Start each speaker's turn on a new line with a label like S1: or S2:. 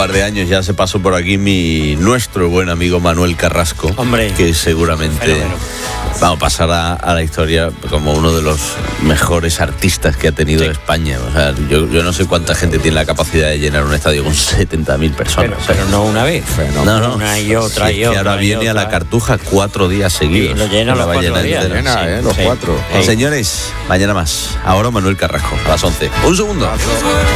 S1: par de años ya se pasó por aquí nuestro buen amigo Manuel Carrasco.
S2: Hombre,
S1: que seguramente va a pasar a la historia como uno de los mejores artistas que ha tenido España. O sea, yo no sé cuánta gente tiene la capacidad de llenar un estadio con 70.000 personas.
S2: Pero no una vez,
S1: no.
S2: Una y otra y otra.
S1: Que ahora viene a la Cartuja 4 días seguidos.
S2: Y lo llena los 4 días.
S1: Los 4. Señores, mañana más. Ahora Manuel Carrasco, a las 11. Un segundo.